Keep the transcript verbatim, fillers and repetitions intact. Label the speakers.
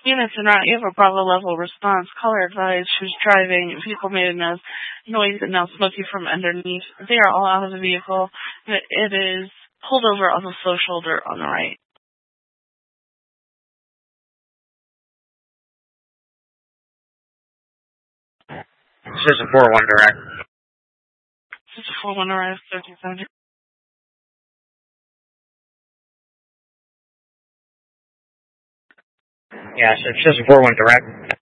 Speaker 1: Units en route, you have a Bravo level response. Caller advised who's driving. Vehicle made a noise, noise and now smoking from underneath. They are all out of the vehicle. It is pulled over on the slow shoulder on the right.
Speaker 2: This is a four one direct.
Speaker 1: This is a four one direct, thirteen seventy.
Speaker 2: Yes, it's just a four one direct.